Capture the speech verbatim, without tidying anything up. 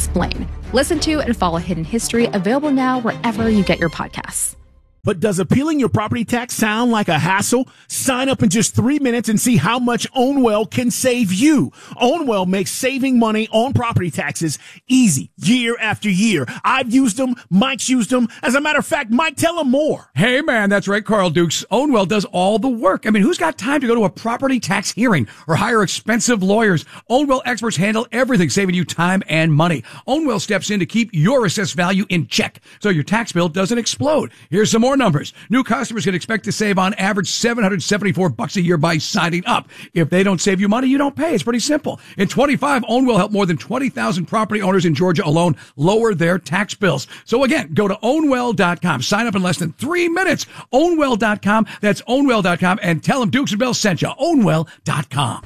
explain. Listen to and follow Hidden History, available now wherever you get your podcasts. But does appealing your property tax sound like a hassle? Sign up in just three minutes and see how much Ownwell can save you. Ownwell makes saving money on property taxes easy year after year. I've used them. Mike's used them. As a matter of fact, Mike, tell him more. Hey, man, that's right, Carl Dukes. Ownwell does all the work. I mean, who's got time to go to a property tax hearing or hire expensive lawyers? Ownwell experts handle everything, saving you time and money. Ownwell steps in to keep your assessed value in check so your tax bill doesn't explode. Here's some more numbers. New customers can expect to save on average seven hundred seventy-four bucks a year by signing up. If they don't save you money, you don't pay. It's pretty simple. In twenty-five, Ownwell helped more than twenty thousand property owners in Georgia alone lower their tax bills. So again, go to ownwell dot com. Sign up in less than three minutes. ownwell dot com. That's ownwell dot com. And tell them Dukes and Bell sent you. ownwell dot com.